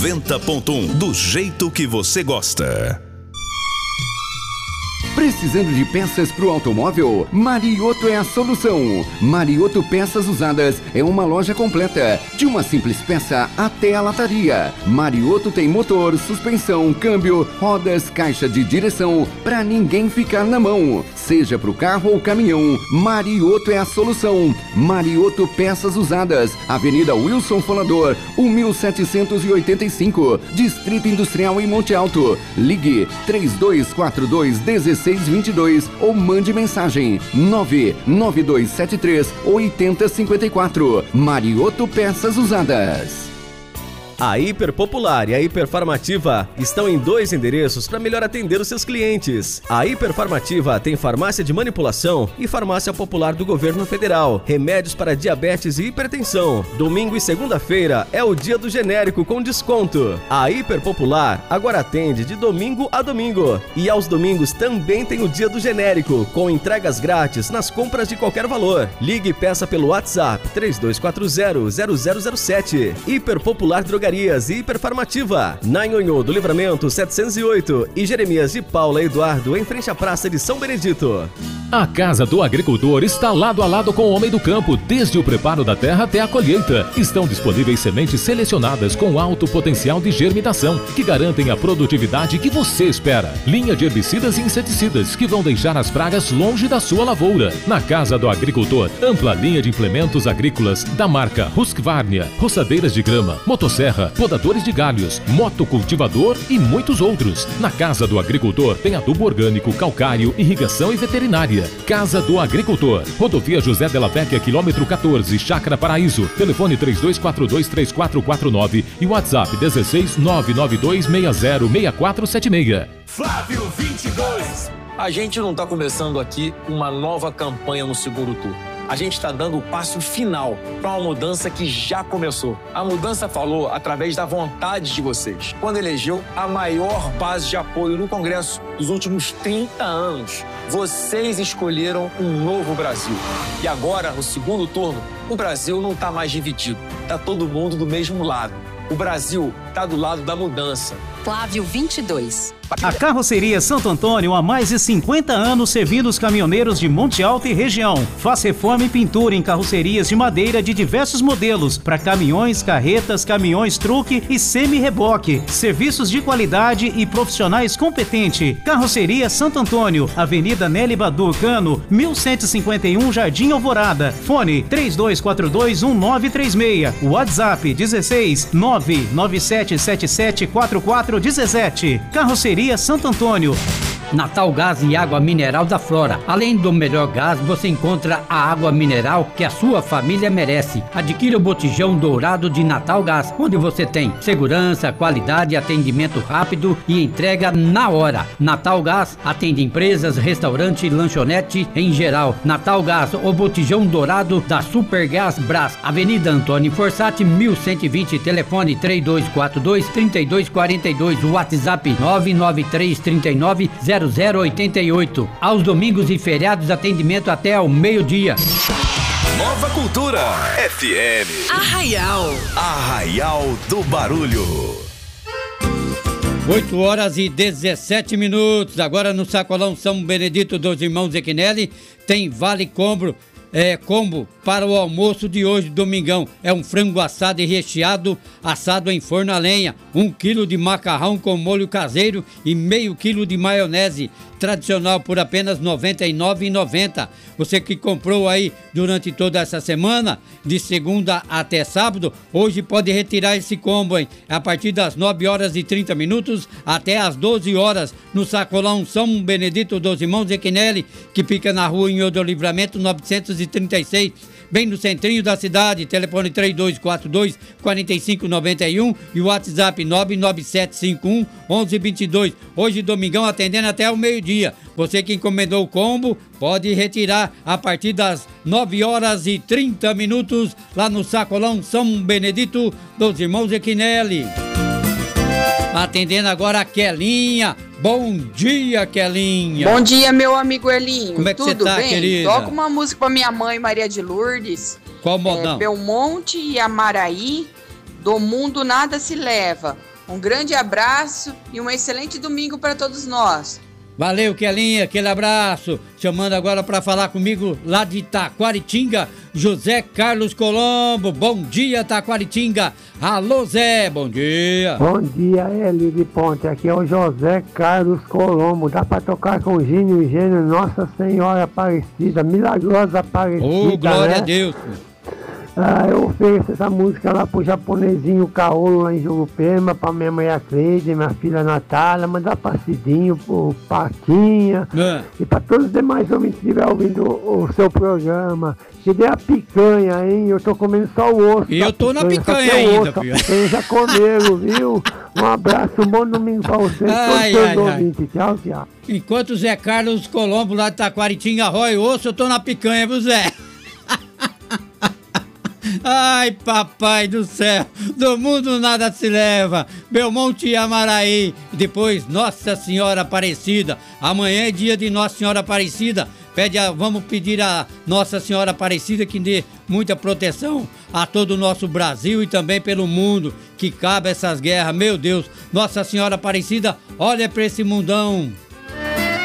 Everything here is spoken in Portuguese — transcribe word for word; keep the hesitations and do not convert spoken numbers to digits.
noventa ponto um, do jeito que você gosta. Precisando de peças para o automóvel? Marioto é a solução. Marioto Peças Usadas é uma loja completa, de uma simples peça até a lataria. Marioto tem motor, suspensão, câmbio, rodas, caixa de direção, para ninguém ficar na mão. Seja para o carro ou caminhão, Marioto é a solução. Marioto Peças Usadas, Avenida Wilson Folador, mil setecentos e oitenta e cinco, Distrito Industrial em Monte Alto. Ligue três dois quatro dois, um seis dois dois ou mande mensagem nove nove dois sete três, oito zero cinco quatro. Marioto Peças Usadas. A Hiper Popular e a Hiper Farmativa estão em dois endereços para melhor atender os seus clientes. A Hiper Farmativa tem farmácia de manipulação e farmácia popular do governo federal, remédios para diabetes e hipertensão. Domingo e segunda-feira é o dia do genérico com desconto. A Hiper Popular agora atende de domingo a domingo. E aos domingos também tem o dia do genérico, com entregas grátis nas compras de qualquer valor. Ligue e peça pelo WhatsApp três dois quatro zero, zero zero zero sete. Hiper Popular Drogaria e Hiperfarmativa, na Nhonhô do Livramento setecentos e oito e Jeremias de Paula Eduardo, em frente à Praça de São Benedito. A Casa do Agricultor está lado a lado com o homem do campo, desde o preparo da terra até a colheita. Estão disponíveis sementes selecionadas com alto potencial de germinação, que garantem a produtividade que você espera. Linha de herbicidas e inseticidas, que vão deixar as pragas longe da sua lavoura. Na Casa do Agricultor, ampla linha de implementos agrícolas da marca Husqvarna, roçadeiras de grama, motosserra, podadores de galhos, motocultivador e muitos outros. Na Casa do Agricultor tem adubo orgânico, calcário, irrigação e veterinária. Casa do Agricultor, Rodovia José Della Vecchia, quilômetro quatorze, Chácara Paraíso. Telefone três dois quatro dois, três quatro quatro nove e WhatsApp dezesseis, nove nove dois seis zero, seis quatro sete seis. Flávio vinte e dois. A gente não está começando aqui uma nova campanha no segundo turno. A gente está dando o passo final para uma mudança que já começou. A mudança falou através da vontade de vocês, quando elegeu a maior base de apoio no Congresso dos últimos trinta anos. Vocês escolheram um novo Brasil. E agora, no segundo turno, o Brasil não está mais dividido. Está todo mundo do mesmo lado. O Brasil está do lado da mudança. Flávio vinte e dois. A Carroceria Santo Antônio há mais de cinquenta anos servindo os caminhoneiros de Monte Alto e região. Faz reforma e pintura em carrocerias de madeira de diversos modelos para caminhões, carretas, caminhões truque e semi-reboque. Serviços de qualidade e profissionais competentes. Carroceria Santo Antônio, Avenida Nelly Badu Cano, mil cento e cinquenta e um, Jardim Alvorada. Fone três dois quatro dois, um nove três seis. WhatsApp dezesseis, nove nove sete sete sete quatro quatro um sete. Carroceria Santo Antônio. Natal Gás e Água Mineral da Flora. Além do melhor gás, você encontra a água mineral que a sua família merece. Adquira o botijão dourado de Natal Gás, onde você tem segurança, qualidade, atendimento rápido e entrega na hora. Natal Gás atende empresas, restaurante e lanchonete em geral. Natal Gás, o botijão dourado da Supergás Brás. Avenida Antônio Forçati, mil cento e vinte, telefone três dois quatro dois, três dois quatro dois, WhatsApp nove nove três três nove, zero zero oito oito. Aos domingos e feriados, atendimento até ao meio-dia. Nova Cultura F M. Arraial. Arraial do Barulho. oito horas e dezessete minutos. Agora no Sacolão São Benedito dos Irmãos Equinelli tem Vale Combo. É, combo para o almoço de hoje, domingão. É um frango assado e recheado, assado em forno a lenha, um quilo de macarrão com molho caseiro e meio quilo de maionese tradicional por apenas noventa e nove reais e noventa centavos. Você que comprou aí durante toda essa semana, de segunda até sábado, hoje pode retirar esse combo, hein? A partir das nove horas e trinta minutos até as doze horas, no Sacolão São Benedito dos Irmãos Equinelli, que fica na rua Nhonhô do Livramento novecentos e trinta e seis, bem no centrinho da cidade. Telefone três dois quatro dois, quatro cinco nove um e o WhatsApp nove nove sete cinco um, um um dois dois. Hoje, domingão, atendendo até o meio-dia. Você que encomendou o combo, pode retirar a partir das nove horas e trinta minutos, lá no Sacolão São Benedito dos Irmãos Equinelli. Atendendo agora a Kelinha. Bom dia, Kelinha. Bom dia, meu amigo Elinho. Como é que Tudo você tá, bem? querida? Toca uma música pra minha mãe, Maria de Lourdes. Qual modão? É, Belmonte e Amaraí, do mundo nada se leva. Um grande abraço e um excelente domingo para todos nós. Valeu, Kelinha, aquele abraço. Chamando agora para falar comigo lá de Taquaritinga, José Carlos Colombo. Bom dia, Taquaritinga. Alô, Zé, bom dia. Bom dia, Eli de Ponte. Aqui é o José Carlos Colombo. Dá para tocar com Gênio e Gênio, Nossa Senhora Aparecida, Milagrosa Aparecida. Oh, glória né? a Deus. Ah, eu ofereço essa música lá pro japonesinho Caolo lá em Jurupema, pra minha mãe Acleide, minha filha Natália, mandar pra Cidinho, pro Paquinha é. e pra todos os demais homens que estiverem ouvindo o, o seu programa. Que dê a picanha, hein? Eu tô comendo só o osso. E eu tô picanha, na picanha ainda, osso, filho. A picanha já comeram, viu? Um abraço, um bom domingo pra vocês, Ai, todos ai, os ai. ouvintes. Tchau, tchau. Enquanto o Zé Carlos Colombo lá de Taquaritinga rói osso, eu tô na picanha, viu, Zé? Ai, papai do céu, do mundo nada se leva. Belmonte e Amaraí. Depois, Nossa Senhora Aparecida. Amanhã é dia de Nossa Senhora Aparecida. Pede a, vamos pedir a Nossa Senhora Aparecida que dê muita proteção a todo o nosso Brasil e também pelo mundo, que cabe essas guerras. Meu Deus, Nossa Senhora Aparecida, olha pra esse mundão.